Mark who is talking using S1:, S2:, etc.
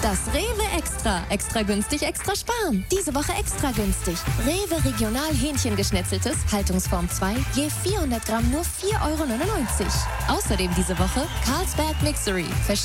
S1: Das Rewe Extra. Extra günstig, extra sparen. Diese Woche extra günstig. Rewe Regional Hähnchengeschnetzeltes, Haltungsform 2, je 400 Gramm nur 4,99 €. Außerdem diese Woche Carlsberg Mixery.